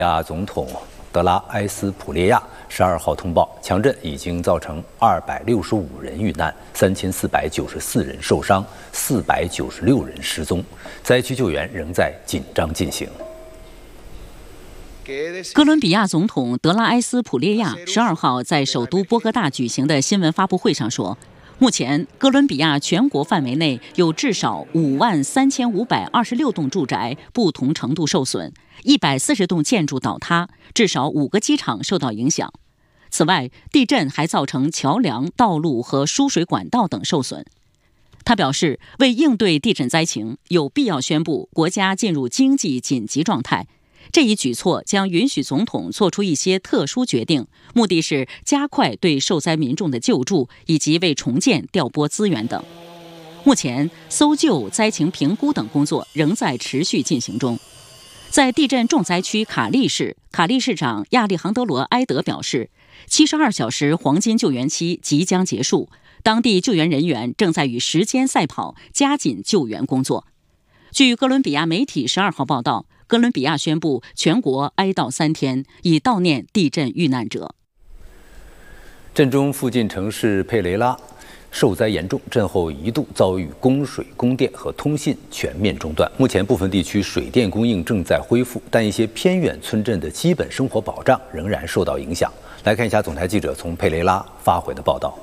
亚总统德拉埃斯普列亚12号通报，强震已经造成265人遇难，3494人受伤，496人失踪，灾区救援仍在紧张进行。 哥伦比亚总统德拉埃斯普列亚12号在首都波哥大举行的新闻发布会上说，目前哥伦比亚全国范围内有至少53526栋住宅不同程度受损，140栋建筑倒塌，至少5个机场受到影响。此外，地震还造成桥梁、道路和输水管道等受损。他表示，为应对地震灾情，有必要宣布国家进入经济紧急状态。这一举措将允许总统做出一些特殊决定，目的是加快对受灾民众的救助，以及为重建调拨资源等。目前，搜救、灾情评估等工作仍在持续进行中。在地震重灾区卡利市，卡利市长亚历杭德罗·埃德表示，72小时黄金救援期即将结束，当地救援人员正在与时间赛跑，加紧救援工作。据哥伦比亚媒体12号报道，哥伦比亚宣布全国哀悼3天，以悼念地震遇难者。 震中附近城市佩雷拉受灾严重，震后一度遭遇供水、供电和通信全面中断。目前部分地区水电供应正在恢复，但一些偏远村镇的基本生活保障仍然受到影响。来看一下总台记者从佩雷拉发回的报道。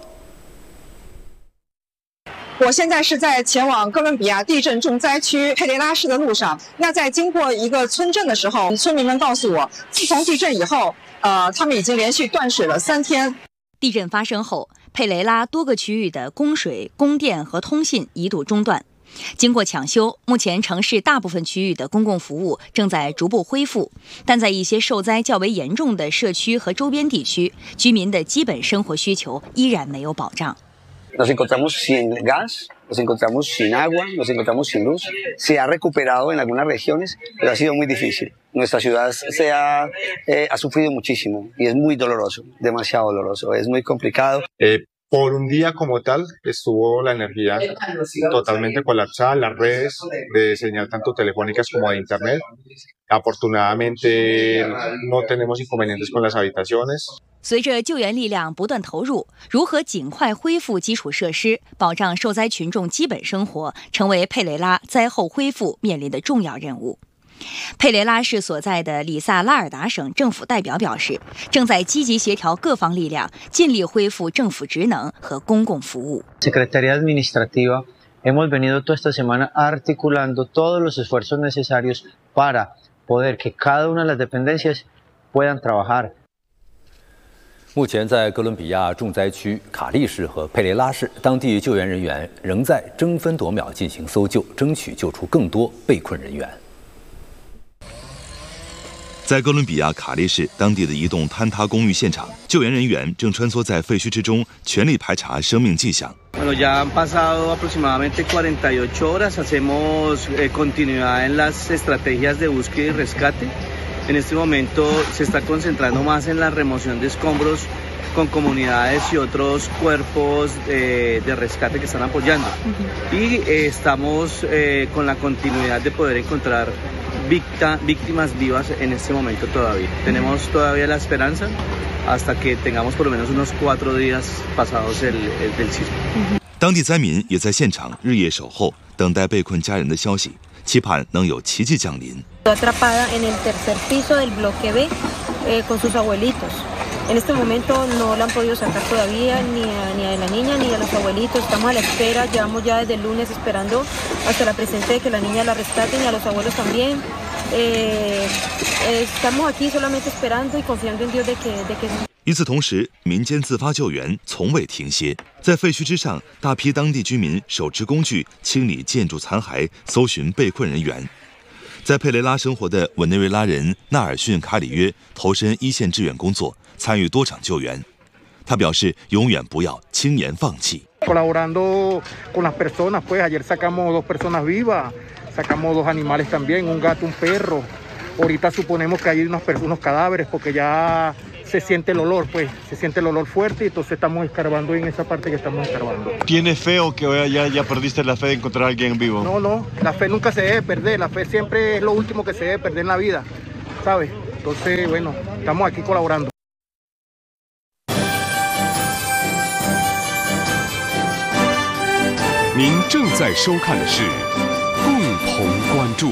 我现在是在前往哥伦比亚地震重灾区佩雷拉市的路上。那在经过一个村镇的时候，村民们告诉我，自从地震以后，他们已经连续断水了3天。 地震发生后，佩雷拉多个区域的供水、供电和通信一度中断。经过抢修，目前城市大部分区域的公共服务正在逐步恢复，但在一些受灾较为严重的社区和周边地区，居民的基本生活需求依然没有保障。 Nos encontramos sin gas, nos encontramos sin agua, nos encontramos sin luz. Se ha recuperado en algunas regiones, pero ha sido muy difícil. Nuestra ciudad ha sufrido muchísimo y es muy doloroso, demasiado doloroso, es muy complicado. Por un día como tal estuvo la energía totalmente colapsada, las redes de señal tanto telefónicas como de internet. Afortunadamente no tenemos inconvenientes con las habitaciones. 随着救援力量不断投入，如何尽快恢复基础设施，保障受灾群众基本生活，成为佩雷拉灾后恢复面临的重要任务。佩雷拉市所在的里萨拉尔达省政府代表表示，正在积极协调各方力量，尽力恢复政府职能和公共服务。 Secretaría Administrativa, hemos venido toda esta semana articulando todos los esfuerzos necesarios para poder que cada una de las dependencias puedan trabajar. 目前，在哥伦比亚重灾区卡利市和佩雷拉市，当地救援人员仍在争分夺秒进行搜救，争取救出更多被困人员。 在哥伦比亚卡利市当地的一栋坍塌公寓现场，救援人员正穿梭在废墟之中，全力排查生命迹象。 Bueno, ya han pasado aproximadamente 48 horas. Hacemos continuidad en las estrategias de búsqueda y rescate. En este momento se está concentrando más en la remoción de escombros con comunidades y otros cuerpos de rescate que están apoyando. Y estamos con la continuidad de poder encontrar víctimas vivas en este momento todavía. Tenemos todavía la esperanza hasta que tengamos por lo menos unos 4 días pasados del sismo. 当地灾民也在现场日夜守候，等待被困家人的消息，期盼能有奇迹降临。 Atrapada en el tercer piso del bloque B con sus abuelitos. En este momento no la han podido sacar todavía ni a la niña ni a los abuelitos. Estamos a la espera, llevamos ya desde el lunes esperando hasta la presente de que la niña la rescaten y a los abuelos también. Estamos aquí solamente esperando y confiando en Dios de que 与此同时，民间自发救援从未停歇。在废墟之上，大批当地居民手持工具清理建筑残骸，搜寻被困人员。在佩雷拉生活的委内瑞拉人纳尔逊·卡里约投身一线志愿工作，参与多场救援。他表示，永远不要轻言放弃。 Colaborando con las personas, pues ayer sacamos 2 personas vivas, sacamos 2 animales también, un gato, un perro. Ahorita suponemos que hay unos cadáveres porque ya se siente el olor, pues, se siente el olor fuerte y entonces estamos escarbando en esa parte que estamos escarbando. ¿Tienes fe o que ya perdiste la fe de encontrar a alguien vivo? No, la fe nunca se debe perder, la fe siempre es lo último que se debe perder en la vida, ¿sabes? Entonces, bueno, estamos aquí colaborando. 您正在收看的是共同关注。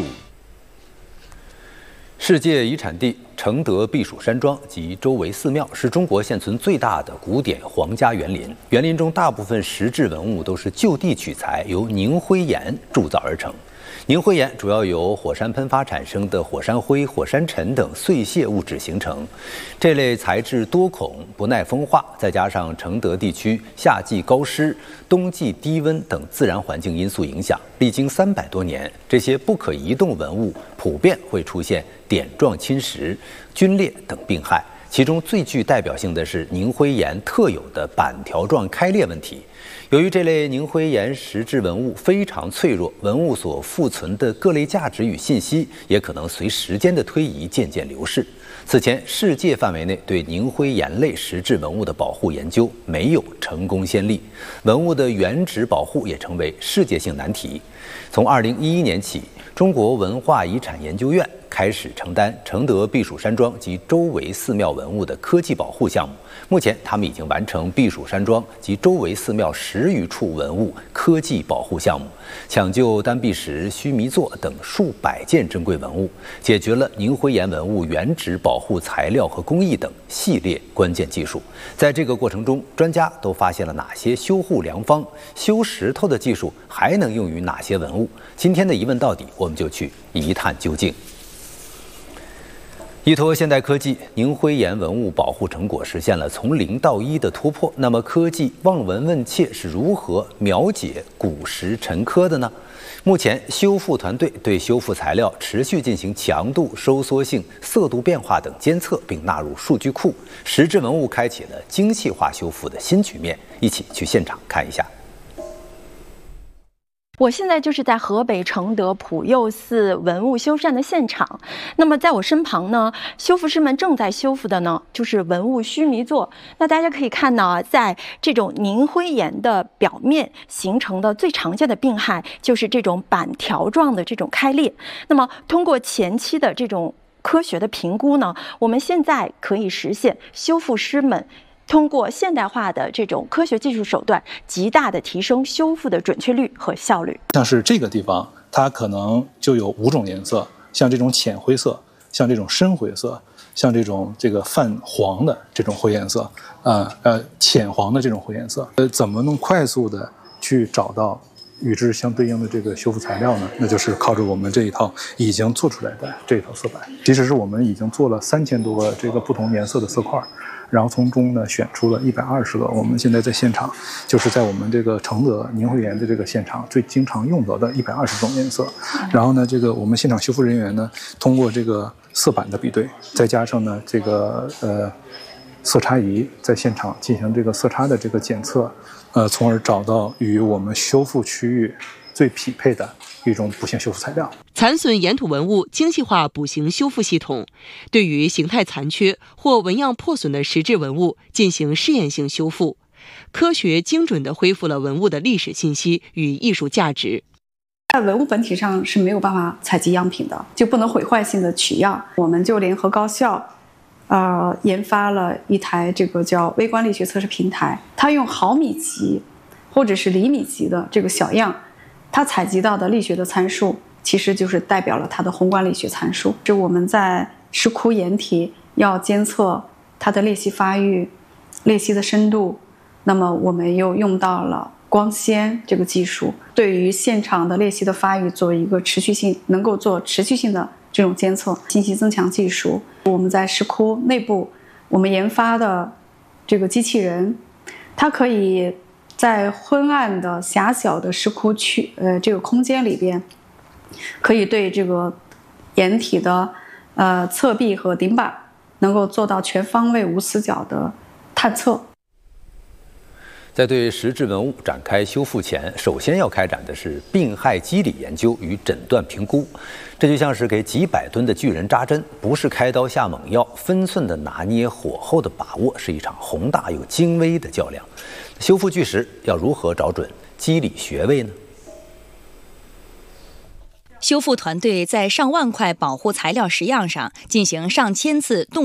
世界遗产地承德避暑山庄及周围寺庙是中国现存最大的古典皇家园林。园林中大部分石质文物都是就地取材，由凝灰岩铸造而成。凝灰岩主要由火山喷发产生的火山灰、火山尘等碎屑物质形成。这类材质多孔，不耐风化，再加上承德地区夏季高湿、冬季低温等自然环境因素影响，历经300多年，这些不可移动文物普遍会出现点状侵蚀、龟裂等病害。其中最具代表性的是凝灰岩特有的板条状开裂问题。由于这类凝灰岩石质文物非常脆弱，文物所附存的各类价值与信息也可能随时间的推移渐渐流逝。此前，世界范围内对凝灰岩类石质文物的保护研究没有成功先例，文物的原址保护也成为世界性难题。从2011年起，中国文化遗产研究院开始承担承德避暑山庄及周围寺庙文物的科技保护项目。目前，他们已经完成避暑山庄及周围寺庙10余处文物科技保护项目，抢救丹碧石、须弥座等数百件珍贵文物，解决了凝灰岩文物原址保护材料和工艺等系列关键技术。在这个过程中，专家都发现了哪些修护良方？修石头的技术还能用于哪些文物？今天的一问到底，我们就去一探究竟。依托现代科技，凝灰岩文物保护成果实现了从0到1的突破。那么，科技望闻问切是如何描解古石陈刻的呢？目前，修复团队对修复材料持续进行强度、收缩性、色度变化等监测，并纳入数据库。石质文物开启了精细化修复的新局面。一起去现场看一下。 我现在就是在河北承德普佑寺文物修缮的现场。那么在我身旁呢，修复师们正在修复的呢，就是文物须弥座。那大家可以看到啊，在这种凝灰岩的表面形成的最常见的病害，就是这种板条状的这种开裂。那么通过前期的这种科学的评估呢，我们现在可以实现修复师们通过现代化的这种科学技术手段，极大的提升修复的准确率和效率。 像是这个地方，它可能就有5种颜色，像这种浅灰色，像这种深灰色，像这种泛黄的这种灰颜色，浅黄的这种灰颜色。怎么能快速的去找到与之相对应的这个修复材料呢？那就是靠着我们这一套已经做出来的这一套色板。其实是我们已经做了3000多个这个不同颜色的色块。然后从中呢选出了120个，我们现在在现场，就是在我们这个承德凝灰岩的这个现场最经常用到的120种颜色。然后呢，我们现场修复人员呢，通过这个色板的比对，再加上呢色差仪在现场进行这个色差的这个检测，从而找到与我们修复区域最匹配的一种补性修复材料。 残损岩土文物精细化补形修复系统，对于形态残缺或纹样破损的石质文物进行试验性修复，科学精准地恢复了文物的历史信息与艺术价值。 在文物本体上是没有办法采集样品的，就不能毁坏性的取样。我们就联合高校研发了一台这个叫微观力学测试平台，它用毫米级或者是厘米级的这个小样，它采集到的力学的参数其实就是代表了它的宏观力学参数。是我们在石窟岩体要监测它的裂隙发育、裂隙的深度，那么我们又用到了光纤这个技术，对于现场的裂隙的发育做一个持续性，能够做持续性的这种监测。信息增强技术，我们在石窟内部我们研发的这个机器人，它可以在昏暗的狭小的石窟这个空间里边，可以对这个岩体的侧壁和顶板能够做到全方位无死角的探测。 在对石质文物展开修复前，首先要开展的是病害机理研究与诊断评估。这就像是给几百吨的巨人扎针，不是开刀下猛药，分寸的拿捏，火候的把握，是一场宏大又精微的较量。修复巨石要如何找准机理穴位呢？ 修复团队在上万块保护材料石样上进行上千次动